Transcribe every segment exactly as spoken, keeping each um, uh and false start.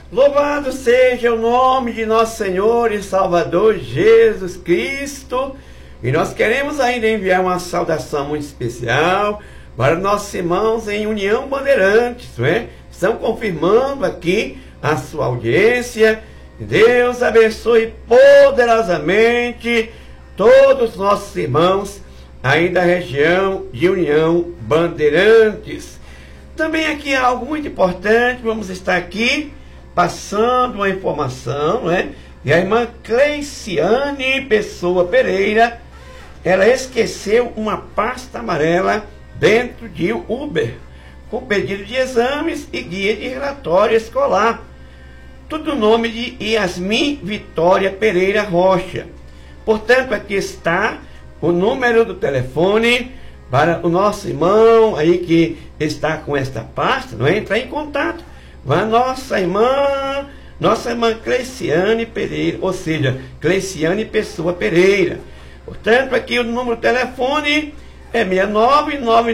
Louvado seja o nome de nosso Senhor e Salvador Jesus Cristo. E nós queremos ainda enviar uma saudação muito especial para nossos irmãos em União Bandeirantes, não é? Estão confirmando aqui a sua audiência. Deus abençoe poderosamente todos os nossos irmãos aí da região de União Bandeirantes. Também aqui há algo muito importante, vamos estar aqui passando uma informação, né? E a irmã Cleiciane Pessoa Pereira, ela esqueceu uma pasta amarela dentro de um Uber, com pedido de exames e guia de relatório escolar. Tudo no nome de Yasmin Vitória Pereira Rocha. Portanto, aqui está o número do telefone para o nosso irmão aí que está com esta pasta, não é? Entrar em contato com a nossa irmã, nossa irmã Cleiciane Pereira, ou seja, Cleiciane Pessoa Pereira. Portanto, aqui o número do telefone é seis nove nove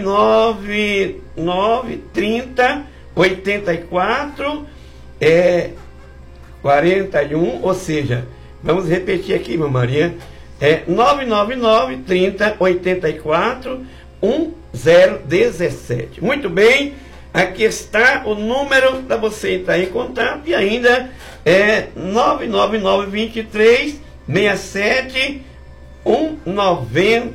nove nove três zero oito quatro é, quarenta e um, ou seja, vamos repetir aqui, irmã Maria, é nove nove nove três zero oito quatro um zero um sete. Muito bem, aqui está o número para você entrar em contato e ainda é nove nove nove dois três seis sete um nove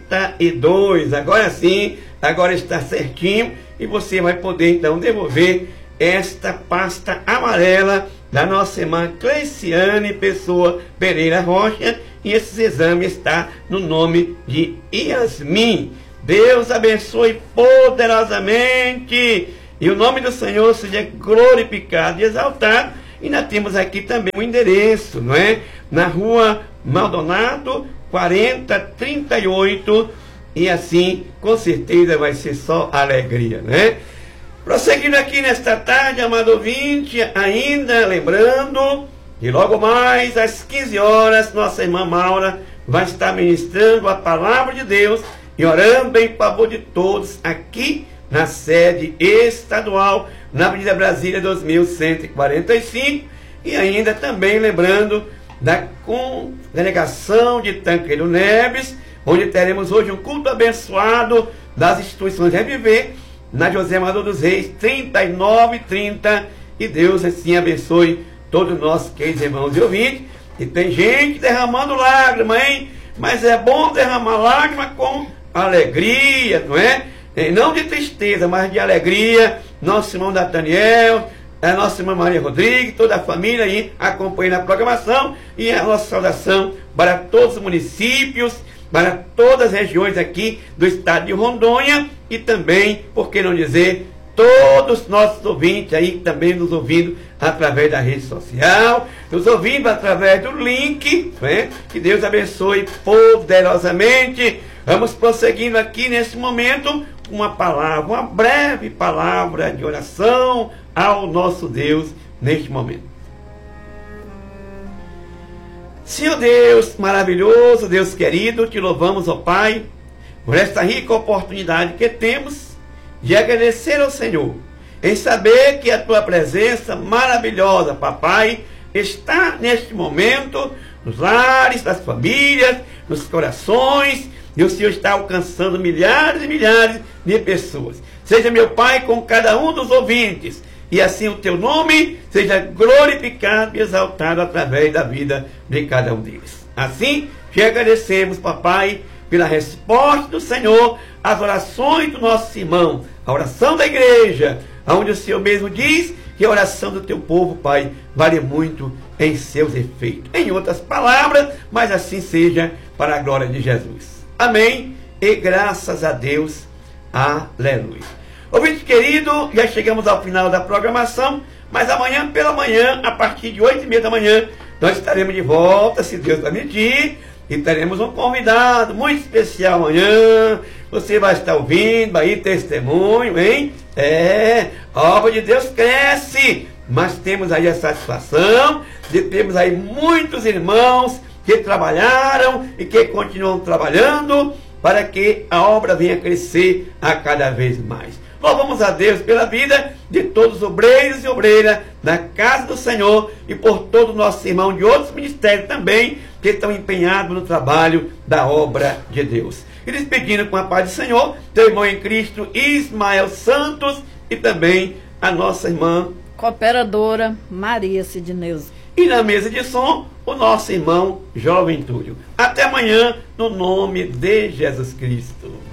dois. Agora sim, agora está certinho e você vai poder então devolver esta pasta amarela da nossa irmã Cleiciane Pessoa Pereira Rocha, e esses exames está no nome de Yasmin. Deus abençoe poderosamente e o nome do Senhor seja glorificado e exaltado. E nós temos aqui também um endereço, não é? Na rua Maldonado quarenta trinta e oito, e assim com certeza vai ser só alegria, né? Prosseguindo aqui nesta tarde, amado ouvinte, ainda lembrando que logo mais às quinze horas nossa irmã Maura vai estar ministrando a palavra de Deus e orando em favor de todos aqui na sede estadual, na Avenida Brasília dois mil cento e quarenta e cinco, e ainda também lembrando da congregação de Tancredo Neves, onde teremos hoje um culto abençoado das instituições Reviver, na José Amador dos Reis, trinta e nove trinta, e Deus assim abençoe todos nós, queridos irmãos e ouvintes. E tem gente derramando lágrima, hein? Mas é bom derramar lágrima com alegria, não é? E não de tristeza, mas de alegria. Nosso irmão Nathaniel, a nossa irmã Maria Rodrigues, toda a família aí acompanhando a programação, e a nossa saudação para todos os municípios, para todas as regiões aqui do estado de Rondônia, e também, por que não dizer, todos os nossos ouvintes aí também nos ouvindo através da rede social, nos ouvindo através do link, né? Que Deus abençoe poderosamente. Vamos prosseguindo aqui nesse momento uma palavra, uma breve palavra de oração ao nosso Deus neste momento. Senhor Deus maravilhoso, Deus querido, te louvamos, ó Pai, por esta rica oportunidade que temos de agradecer ao Senhor, em saber que a tua presença maravilhosa, papai, está neste momento nos lares das famílias, nos corações, e o Senhor está alcançando milhares e milhares de pessoas. Seja, meu Pai, com cada um dos ouvintes, e assim o teu nome seja glorificado e exaltado através da vida de cada um deles. Assim, te agradecemos, papai, pela resposta do Senhor às orações do nosso irmão, a oração da igreja, onde o Senhor mesmo diz que a oração do teu povo, Pai, vale muito em seus efeitos. Em outras palavras, mas assim seja para a glória de Jesus. Amém e graças a Deus. Aleluia. Ouvinte querido, já chegamos ao final da programação, mas amanhã pela manhã, a partir de oito e meia da manhã, nós estaremos de volta, se Deus permitir, e teremos um convidado muito especial amanhã. Você vai estar ouvindo aí testemunho, hein? É, a obra de Deus cresce, mas temos aí a satisfação de termos aí muitos irmãos que trabalharam e que continuam trabalhando para que a obra venha crescer a cada vez mais. Louvamos a Deus pela vida de todos os obreiros e obreiras da casa do Senhor e por todos os nossos irmãos de outros ministérios também que estão empenhados no trabalho da obra de Deus. E despedindo com a paz do Senhor, teu irmão em Cristo, Ismael Santos, e também a nossa irmã cooperadora Maria Sidneuza. E na mesa de som, o nosso irmão Jovem Túlio. Até amanhã, no nome de Jesus Cristo.